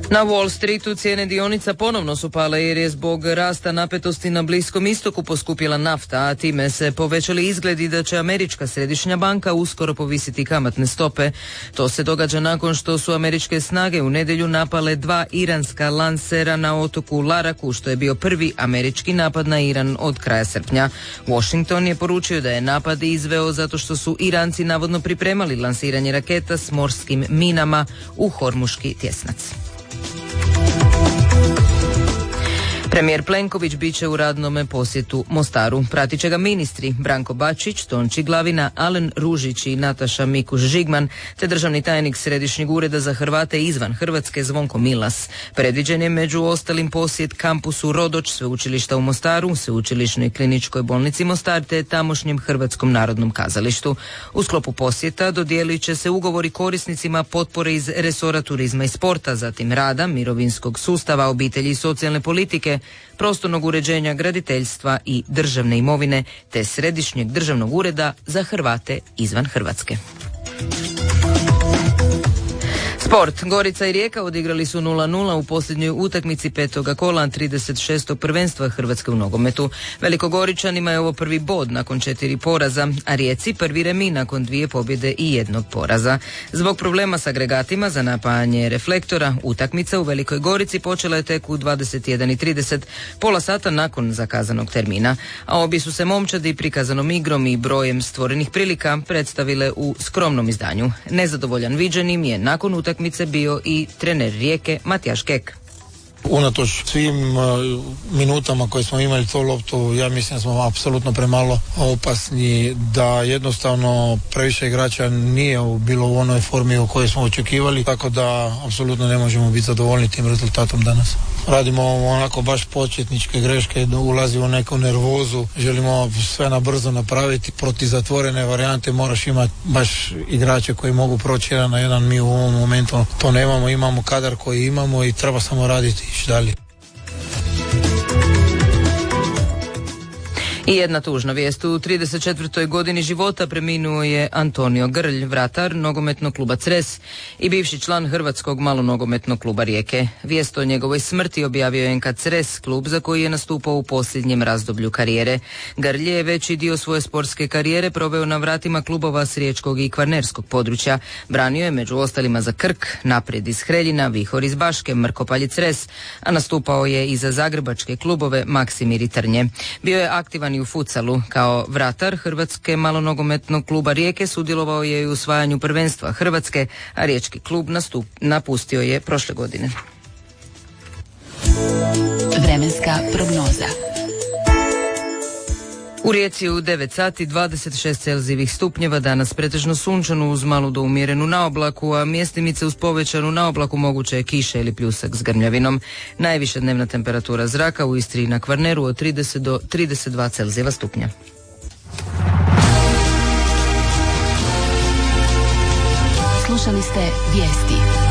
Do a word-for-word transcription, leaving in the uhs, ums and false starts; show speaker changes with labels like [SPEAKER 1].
[SPEAKER 1] Na Wall Streetu cijene dionica ponovno su pale jer je zbog rasta napetosti na Bliskom istoku poskupila nafta, a time se povećali izgledi da će američka središnja banka uskoro povisiti kamatne stope. To se događa nakon što su američke snage u nedjelju napale dva iranska lansera na otoku Laraku, što je bio prvi američki napad na Iran od kraja srpnja. Washington je poručio da je napad izveo zato što su Iranci navodno pripremali lansiranje raketa s morskim minama u Hormuški tjesnac. Premijer Plenković bit će u radnome posjetu Mostaru. Pratit će ga ministri Branko Bačić, Tonči Glavina, Alen Ružić i Nataša Mikuš-Žigman, te državni tajnik Središnjeg ureda za Hrvate izvan Hrvatske Zvonko Milas. Predviđen je među ostalim posjet kampusu Rodoč sveučilišta u Mostaru, sveučilišnoj kliničkoj bolnici Mostar te tamošnjem Hrvatskom narodnom kazalištu. U sklopu posjeta dodijelit će se ugovori korisnicima potpore iz resora turizma i sporta, zatim rada, mirovinskog sustava, obitelji i socijalne politike, prostornog uređenja, graditeljstva i državne imovine, te Središnjeg državnog ureda za Hrvate izvan Hrvatske. Sport. Gorica i Rijeka odigrali su nula nula u posljednjoj utakmici petoga kola trideset šestog prvenstva Hrvatske u nogometu. Velikogoričanima je ovo prvi bod nakon četiri poraza, a Rijeci prvi remi nakon dvije pobjede i jednog poraza. Zbog problema s agregatima za napajanje reflektora, utakmica u Velikoj Gorici počela je tek u dvadeset jedan i trideset, pola sata nakon zakazanog termina, a obje su se momčadi prikazanom igrom i brojem stvorenih prilika predstavile u skromnom izdanju. Nezadovoljan viđenim je nakon utakmice bio i trener Rijeke Matijaš Kek.
[SPEAKER 2] Unatoč svim uh, minutama koje smo imali to loptu, ja mislim da smo apsolutno premalo opasni, da jednostavno previše igrača nije bilo u onoj formi u kojoj smo očekivali, tako da apsolutno ne možemo biti zadovoljni tim rezultatom danas. Radimo onako baš početničke greške, ulazimo u neku nervozu, želimo sve na brzo napraviti, protiv zatvorene varijante moraš imati baš igrače koji mogu proći jedan na jedan, mi u ovom momentu to nemamo, imamo kadar koji imamo i treba samo raditi i dalje.
[SPEAKER 1] I jedna tužna vijest. U trideset četvrtoj godini života preminuo je Antonio Grlj, vratar nogometnog kluba Cres i bivši član Hrvatskog malonogometnog kluba Rijeke. Vijest o njegovoj smrti objavio je N K Cres, klub za koji je nastupao u posljednjem razdoblju karijere. Grlj je veći dio svoje sportske karijere proveo na vratima klubova s riječkog i kvarnerskog područja. Branio je među ostalima za Krk, Naprijed iz Hreljina, Vihor iz Baške, Mrkopalj i Cres, a nastupao je i za zagrebačke klubove Maksimir i Trnje. Bio je aktivan i u futsalu. Kao vratar Hrvatske malonogometnog kluba Rijeke sudjelovao je i u osvajanju prvenstva Hrvatske, a riječki klub nastup, napustio je prošle godine.
[SPEAKER 3] Vremenska prognoza.
[SPEAKER 1] U Rijeci u devet sati dvadeset šest celzijevih stupnjeva, danas pretežno sunčano uz malu do umjerenu naoblaku, a mjestimice uz povećanu naoblaku moguće je kiša ili pljusak s grmljavinom. Najviša dnevna temperatura zraka u Istri i na Kvarneru od trideset do trideset dva celzijeva stupnja.
[SPEAKER 3] Slušali ste vijesti.